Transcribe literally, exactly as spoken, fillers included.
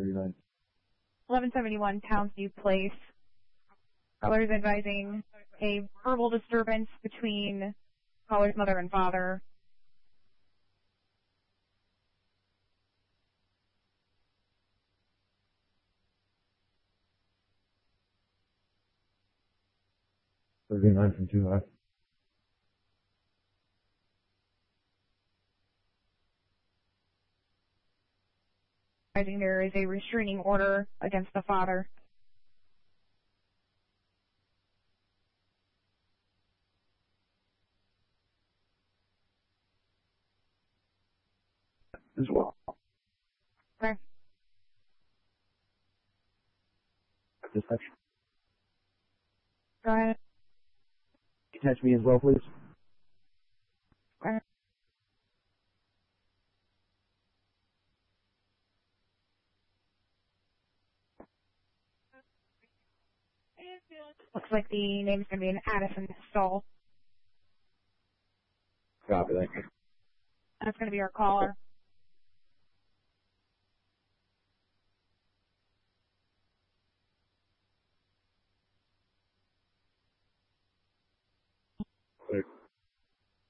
thirty-nine. eleven seventy-one Townsview Place. Callers advising a verbal disturbance between caller's mother and father. thirty-nine from two high. Advising there is a restraining order against the father. As well. Okay. Dispatch. Go ahead. Attach me as well, please. Okay. Looks like the name's going to be an Addison Stoll. Copy, thank you. That's going to be our caller.